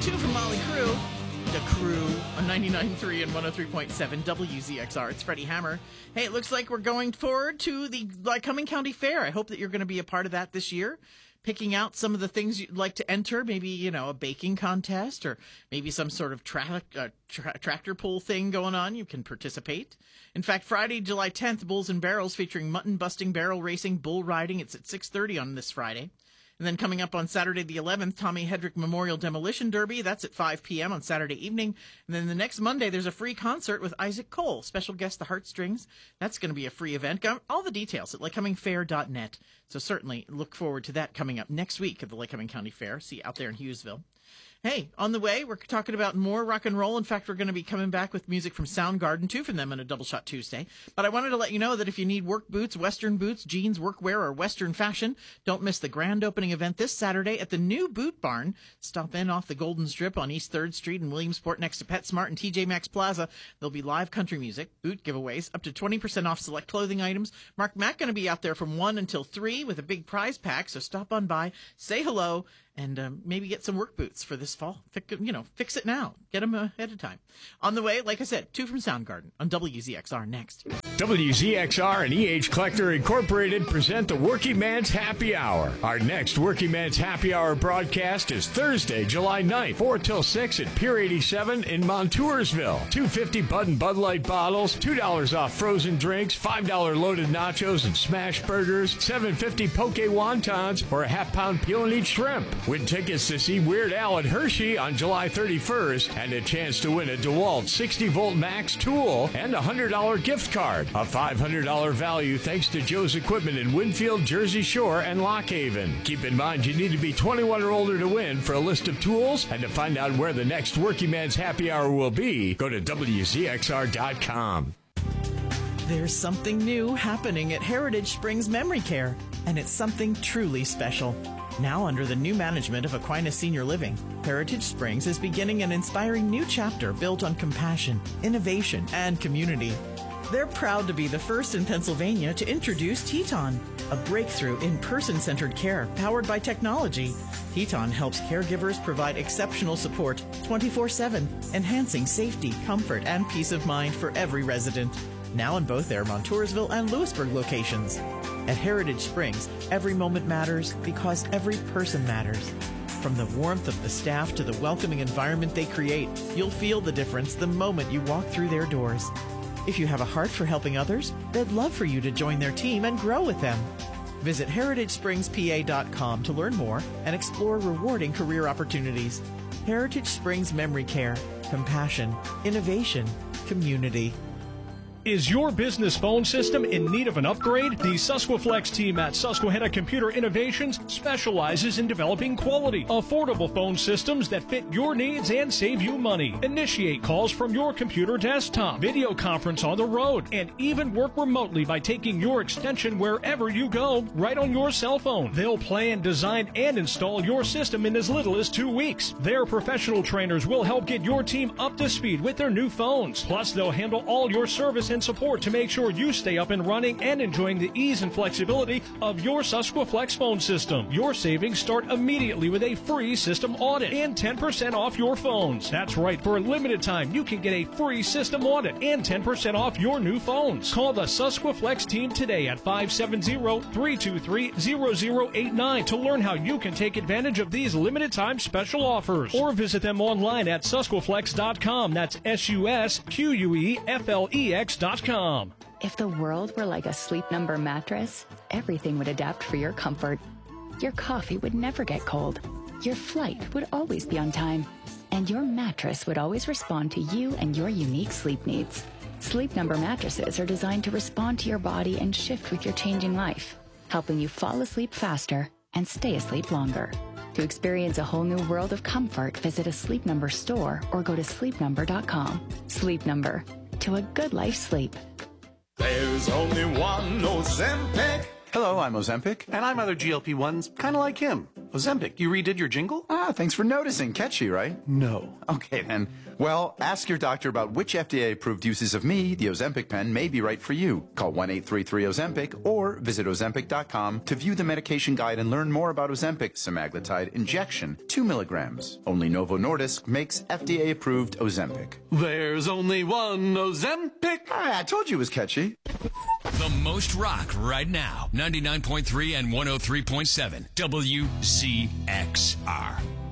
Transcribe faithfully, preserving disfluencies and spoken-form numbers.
two from Molly Crew. The Crew on ninety-nine point three and one oh three point seven W Z X R. It's Freddie Hammer. Hey, it looks like we're going forward to the Lycoming County Fair. I hope that you're going to be a part of that this year. Picking out some of the things you'd like to enter, maybe, you know, a baking contest or maybe some sort of tra- uh, tra- tractor pull thing going on. You can participate. In fact, Friday, July tenth, Bulls and Barrels featuring mutton busting, barrel racing, bull riding. It's at six thirty on this Friday. And then coming up on Saturday the eleventh, Tommy Hedrick Memorial Demolition Derby. That's at five p.m. on Saturday evening. And then the next Monday, there's a free concert with Isaac Cole. Special guest, the Heartstrings. That's going to be a free event. Got all the details at lycoming fair dot net. So certainly look forward to that coming up next week at the Lycoming County Fair. See you out there in Hughesville. Hey, on the way, we're talking about more rock and roll. In fact, we're going to be coming back with music from Soundgarden, too, from them on a Double Shot Tuesday. But I wanted to let you know that if you need work boots, Western boots, jeans, workwear, or Western fashion, don't miss the grand opening event this Saturday at the new Boot Barn. Stop in off the Golden Strip on East third Street in Williamsport next to PetSmart and T J Maxx Plaza. There'll be live country music, boot giveaways, up to twenty percent off select clothing items. Mark Mack going to be out there from one until three with a big prize pack, so stop on by, say hello, and um, maybe get some work boots for this fall. Fix, you know, fix it now. Get them ahead of time. On the way, like I said, two from Soundgarden on W Z X R next. W Z X R and E H Collector Incorporated present the Working Man's Happy Hour. Our next Working Man's Happy Hour broadcast is Thursday, July ninth, four till six at Pier eighty-seven in Montoursville. two fifty Bud and Bud Light bottles, two dollars off frozen drinks, five dollars loaded nachos and smash burgers, seven fifty poke wontons, or a half pound peel and eat shrimp. Win tickets to see Weird Al at Hershey on July thirty-first and a chance to win a DeWalt sixty volt max tool and a one hundred dollars gift card. A five hundred dollars value thanks to Joe's Equipment in Winfield, Jersey Shore, and Lock Haven. Keep in mind you need to be twenty-one or older to win. For a list of tools and to find out where the next Working Man's Happy Hour will be, go to W Z X R dot com. There's something new happening at Heritage Springs Memory Care, and it's something truly special. Now under the new management of Aquinas Senior Living, Heritage Springs is beginning an inspiring new chapter built on compassion, innovation, and community. They're proud to be the first in Pennsylvania to introduce Teton, a breakthrough in person-centered care powered by technology. Teton helps caregivers provide exceptional support twenty-four seven, enhancing safety, comfort, and peace of mind for every resident. Now in both their Montoursville and Lewisburg locations. At Heritage Springs, every moment matters because every person matters. From the warmth of the staff to the welcoming environment they create, you'll feel the difference the moment you walk through their doors. If you have a heart for helping others, they'd love for you to join their team and grow with them. Visit heritage springs p a dot com to learn more and explore rewarding career opportunities. Heritage Springs Memory Care. Compassion, innovation, community. Is your business phone system in need of an upgrade? The Susqueflex team at Susquehanna Computer Innovations specializes in developing quality, affordable phone systems that fit your needs and save you money. Initiate calls from your computer desktop, video conference on the road, and even work remotely by taking your extension wherever you go, right on your cell phone. They'll plan, design, and install your system in as little as two weeks. Their professional trainers will help get your team up to speed with their new phones. Plus, they'll handle all your service and support to make sure you stay up and running and enjoying the ease and flexibility of your Susqueflex phone system. Your savings start immediately with a free system audit and ten percent off your phones. That's right, for a limited time, you can get a free system audit and ten percent off your new phones. Call the Susqueflex team today at five seven zero, three two three, zero zero eight nine to learn how you can take advantage of these limited time special offers. Or visit them online at susqueflex dot com. That's S U S Q U E F L E X dot com. If the world were like a Sleep Number mattress, everything would adapt for your comfort. Your coffee would never get cold. Your flight would always be on time. And your mattress would always respond to you and your unique sleep needs. Sleep Number mattresses are designed to respond to your body and shift with your changing life, helping you fall asleep faster and stay asleep longer. To experience a whole new world of comfort, visit a Sleep Number store or go to sleep number dot com. Sleep Number. To a good life sleep. There's only one Ozempic. Hello, I'm Ozempic, and I'm other G L P ones kind of like him. Ozempic, you redid your jingle? Ah, thanks for noticing. Catchy, right? No. Okay, then. Well, ask your doctor about which F D A-approved uses of me, the Ozempic pen, may be right for you. Call one eight three three Ozempic or visit Ozempic dot com to view the medication guide and learn more about Ozempic semaglutide injection, two milligrams. Only Novo Nordisk makes F D A-approved Ozempic. There's only one Ozempic. Ah, I told you it was catchy. The most rock right now. ninety-nine point three and one oh three point seven W Z X R.